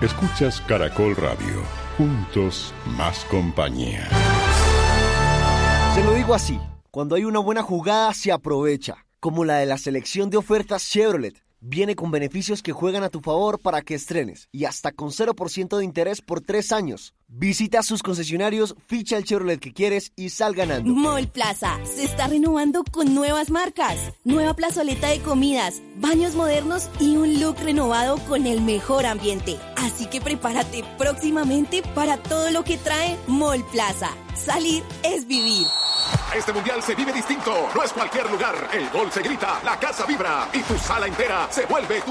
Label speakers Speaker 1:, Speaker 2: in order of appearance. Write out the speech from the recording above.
Speaker 1: Escuchas Caracol Radio. Juntos, más compañía.
Speaker 2: Se lo digo así, cuando hay una buena jugada se aprovecha, como la de la selección de ofertas Chevrolet. Viene con beneficios que juegan a tu favor para que estrenes y hasta con 0% de interés por 3 años. Visita sus concesionarios, ficha el Chevrolet que quieres y sal ganando.
Speaker 3: Mall Plaza se está renovando con nuevas marcas, nueva plazoleta de comidas, baños modernos y un look renovado con el mejor ambiente. Así que prepárate próximamente para todo lo que trae Mall Plaza. Salir es vivir.
Speaker 4: Este mundial se vive distinto, no es cualquier lugar. El gol se grita, la casa vibra y tu sala entera se vuelve tu